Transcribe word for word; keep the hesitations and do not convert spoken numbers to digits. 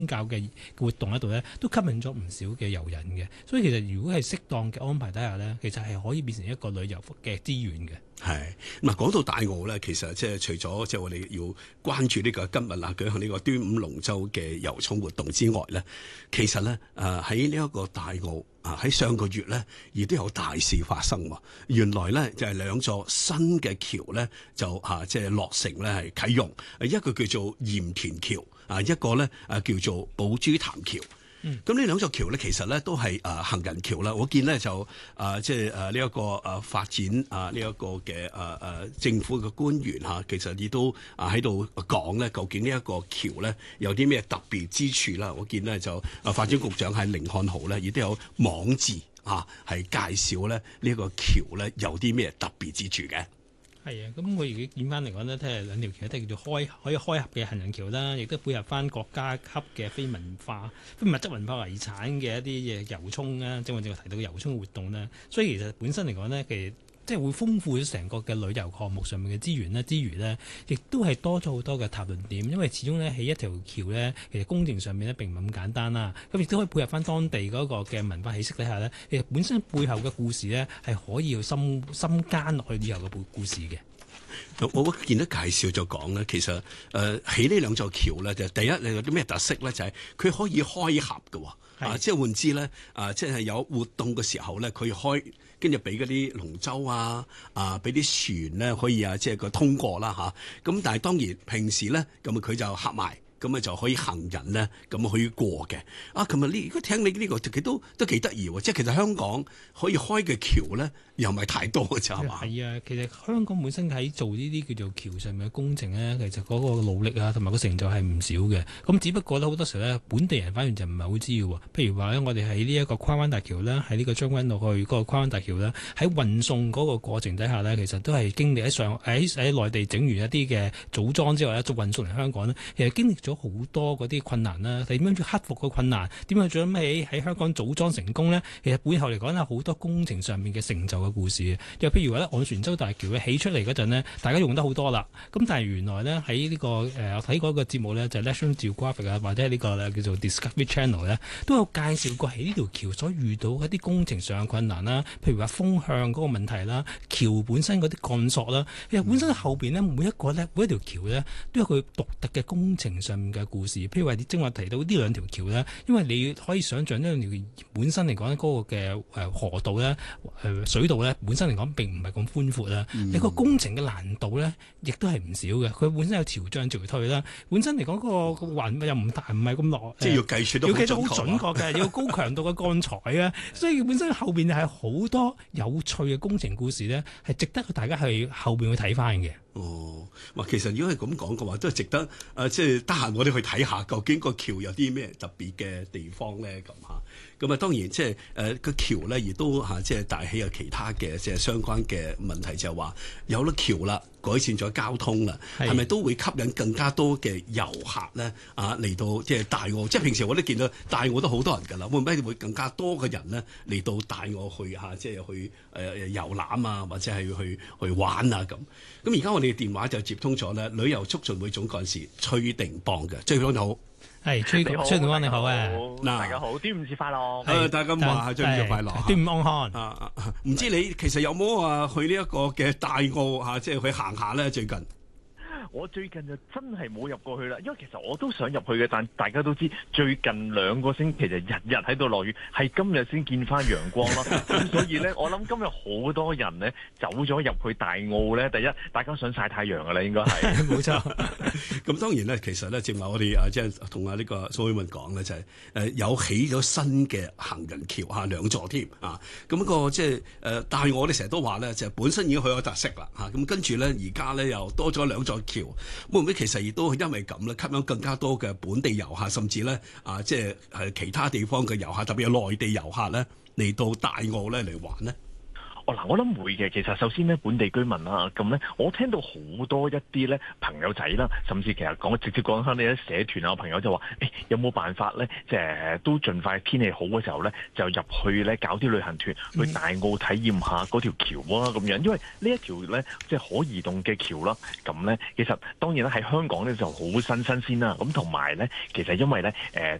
教嘅活動喺度咧，都吸引咗唔少嘅遊人嘅。所以其實如果係適當嘅安排底下咧，其實係可以變成一個旅遊嘅資源嘅。 係嗱，講到大澳咧，其實即係除咗即係我哋要關注呢個今日啊舉行呢個端午龍舟嘅遊涌活動之外咧，其實咧誒喺呢一個大澳啊喺上個月咧，亦都有大事發生喎。原來咧就係兩座新嘅橋咧就啊即係落成咧係啟用，一個叫做鹽田橋啊，一個咧啊叫做寶珠潭橋。咁呢、嗯、兩座橋咧，其實咧都係誒、呃、行人橋啦。我見咧就誒即係誒呢一個誒、呃、發展啊呢一個嘅誒誒政府嘅官員嚇、啊，其實亦都啊喺度講咧，究竟呢一個橋咧有啲咩特別之處啦？我見咧就誒發展局長係甯漢豪咧，亦都有網誌啊係介紹咧呢一個橋咧有啲咩特別之處嘅。 係啊，咁我而家見翻嚟講呢，睇下兩條橋都係叫做開可以開合嘅行人橋啦，亦都配合翻國家級嘅非文化、非物質文化遺產嘅一啲嘅遊涌啦，即係我正話提到嘅遊涌活動啦。所以其實本身嚟講呢，其實即係會豐富咗成個嘅旅遊項目上面嘅資源呢之餘呢，亦都係多咗好多嘅談論點，因為始終呢，起一條橋呢，其實工程上面呢並唔係咁簡單啦。咁亦都可以配合翻當地嗰個嘅文化氣息底下呢，其實本身背後嘅故事呢，係可以要深深耕落去以後嘅故事嘅。 我見到介紹就講咧，其實誒、呃、起呢兩座橋咧，就第一你有啲咩特色咧？就係、是、佢可以開合嘅，是啊，即係換之咧，啊，即係有活動嘅時候咧，佢開，跟住俾嗰啲龍舟啊，啊，俾啲船咧可以啊，即係佢通過啦嚇。咁、啊、但係當然平時咧，咁佢就合埋。咁啊就可以行人咧，咁可以過嘅。啊，琴日呢，如果聽你呢、這個，其實都都幾得意喎。即係其實香港可以開嘅橋咧，又唔係太多嘅咋，係嘛？ 係啊，其實香港本身喺做呢啲叫做橋上面嘅工程咧，其實嗰個努力啊，同埋個成就係唔少嘅。咁只不過咧，好多時候咧，本地人反而就唔係好知嘅喎。譬如話咧，我哋喺呢一個跨灣大橋咧，喺呢個將軍澳去嗰個跨灣大橋咧，喺運送嗰個過程底下咧，其實都係經歷喺上喺喺內地整完一啲嘅組裝之後咧，就運送嚟香港咧，其實經歷咗好多嗰啲困難啦，點樣去克服個困難？點樣最尾喺香港組裝成功呢？其實背後嚟講有好多工程上面嘅成就嘅故事嘅。又譬如話咧，昂船洲大橋咧起出嚟嗰陣呢，大家用得好多啦。咁但係原來呢，喺呢、呢個誒，我睇嗰個節目呢，就係、National Geographic 啊，或者呢個叫做 Discovery Channel 呢，都有介紹過喺呢條橋所遇到一啲工程上嘅困難啦。譬如話風向嗰個問題啦，橋本身嗰啲鋼索啦，其實本身後邊呢，每一個呢，每一條橋呢，都有佢獨特嘅工程上面嘅故事。譬如話，你正話提到呢兩條橋呢，因為你可以想象呢兩條本身嚟講嗰個嘅誒河道呢，誒水道呢，本身嚟講並唔係咁寬闊啦。你個、嗯、工程嘅難度呢，亦都係唔少嘅。佢本身有潮漲潮退啦，本身嚟講嗰個環又唔大，唔係咁落， 即係要計算要計到好準確嘅，要高強度嘅鋼材啊。所以本身後邊係好多有趣嘅工程故事呢，係值得大家去後邊去睇翻嘅。 哦，哇！其實如果係咁講嘅話，都係值得誒、呃，即係得閒我哋去睇下，究竟個橋有啲咩特別嘅地方咧？咁嚇，咁啊當然即係誒個橋咧，亦都嚇即係帶起有其他嘅即係相關嘅問題，就係話有咗橋啦，改善咗交通啦，係咪是都會吸引更加多嘅遊客咧？啊嚟到即係大澳，即係平時我都見到大澳都好多人㗎啦，會唔會會更加多嘅人咧嚟到大澳去嚇，即係去誒、呃、遊覽啊，或者係去去玩啊咁？咁而家我哋嘅電話就接通咗咧，旅遊促進會總幹事崔定邦嘅，崔定邦你好， 係崔崔定邦你好啊， 嗱大家好，端午節快樂， 誒大家話端午節快樂， 端午安康啊！唔知你其實有冇話去呢一個嘅大澳嚇，即係去行下咧最近？ 我最近就真係冇入過去啦，因為其實我都想入去嘅，但大家都知最近兩個星期就日日喺度落雨，係今日先見翻陽光咯。咁所以咧，我諗今日好多人咧走咗入去大澳咧，第一大家想曬太陽噶啦，應該係冇錯。 咁當然咧，其實咧，正話我哋啊，即係同啊呢個蘇偉文講咧，就係、是、誒、呃、有起咗新嘅行人橋嚇兩座添啊。咁、那個即係誒，但係我哋成日都話咧，就係、是、本身已經好有特色啦嚇。咁、啊、跟住咧，而家咧又多咗兩座橋。會唔會其實亦都因為咁咧，吸引更加多嘅本地遊客，甚至咧啊，即係係其他地方嘅遊客，特別係內地遊客咧嚟到大澳咧嚟玩呢？ 哦嗱，我諗會嘅。其實首先咧，本地居民啦，咁咧，我聽到好多一啲咧朋友仔啦，甚至其實講直接講翻你啲社團啊朋友就話，誒、欸、有冇辦法咧，即係都盡快天氣好嘅時候咧，就入去咧搞啲旅行團去大澳體驗下嗰條橋啊咁樣。因為呢一條咧即係可移動嘅橋啦，咁咧其實當然啦喺香港咧就好新新鮮啦。咁同埋咧，其實因為咧誒